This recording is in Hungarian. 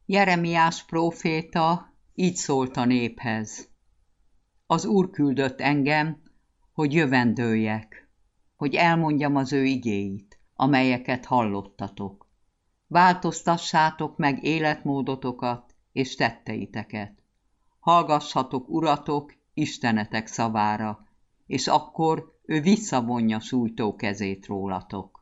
Jeremiás próféta így szólt a néphez. Az Úr küldött engem, hogy jövendőljek, hogy elmondjam az ő igéit, amelyeket hallottatok. Változtassátok meg életmódotokat és tetteiteket. Hallgassatok Uratok, Istenetek szavára, és akkor ő visszavonja sújtó kezét rólatok.